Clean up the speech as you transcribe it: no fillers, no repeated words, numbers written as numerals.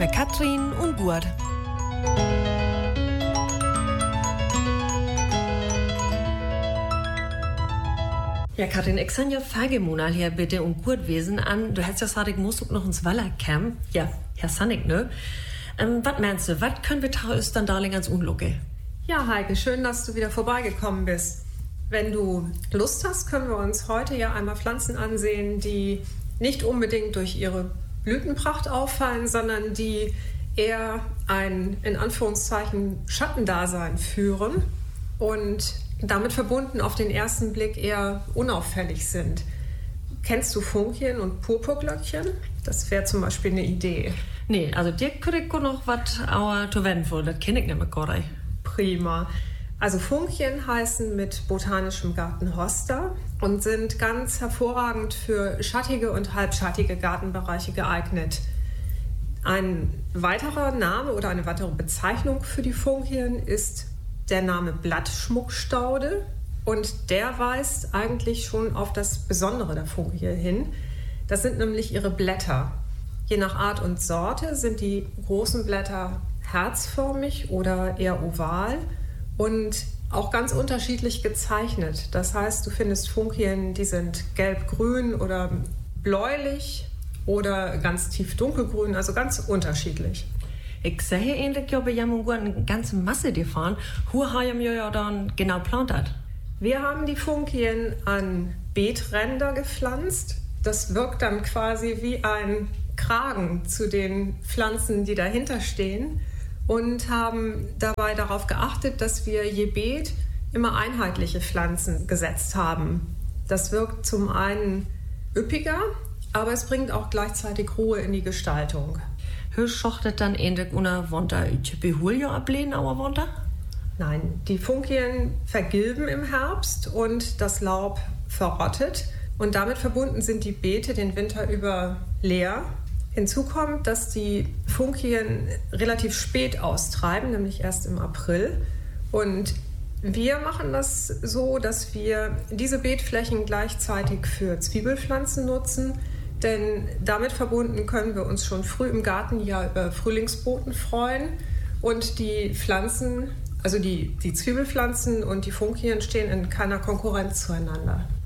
mit Katrin und Gurt. Ja, Katrin, ich kann ja Fagemonal hier bitte und gut wesen an. Du hättest ja gesagt, ich muss auch noch ins Wallercamp. Ja, Herr Sannig, ne? Was meinst du, was können wir da dann darling ans Unlucke? Ja, Heike, schön, dass du wieder vorbeigekommen bist. Wenn du Lust hast, können wir uns heute ja einmal Pflanzen ansehen, die nicht unbedingt durch ihre Blütenpracht auffallen, sondern die eher ein, in Anführungszeichen, Schattendasein führen und damit verbunden auf den ersten Blick eher unauffällig sind. Kennst du Funkien und Purpurglöckchen? Das wäre zum Beispiel eine Idee. Nee, also dir krieg ich noch was zu wenden für, das kenne ich nicht mehr gerade. Prima. Also Funkien heißen mit botanischem Garten Hosta und sind ganz hervorragend für schattige und halbschattige Gartenbereiche geeignet. Ein weiterer Name oder eine weitere Bezeichnung für die Funkien ist der Name Blattschmuckstaude und der weist eigentlich schon auf das Besondere der Funkie hin. Das sind nämlich ihre Blätter. Je nach Art und Sorte sind die großen Blätter herzförmig oder eher oval und auch ganz unterschiedlich gezeichnet. Das heißt, du findest Funkien, die sind gelb-grün oder bläulich oder ganz tief dunkelgrün, also ganz unterschiedlich. Ich sehe ähnlich, ja, bei Jamungur eine ganze Masse gefahren. Wo haben wir ja dann genau plantet? Wir haben die Funkien an Beetränder gepflanzt. Das wirkt dann quasi wie ein Kragen zu den Pflanzen, die dahinter stehen. Und haben dabei darauf geachtet, dass wir je Beet immer einheitliche Pflanzen gesetzt haben. Das wirkt zum einen üppiger, aber es bringt auch gleichzeitig Ruhe in die Gestaltung. Hörst schochtet dann ähnlich unter Wonter Behulio ablehnen, aber Wonter? Nein, die Funkien vergilben im Herbst und das Laub verrottet. Und damit verbunden sind die Beete den Winter über leer. Hinzu kommt, dass die Funkien relativ spät austreiben, nämlich erst im April. Und wir machen das so, dass wir diese Beetflächen gleichzeitig für Zwiebelpflanzen nutzen. Denn damit verbunden können wir uns schon früh im Gartenjahr über Frühlingsboten freuen. Und die Pflanzen, also die Zwiebelpflanzen und die Funkien stehen in keiner Konkurrenz zueinander.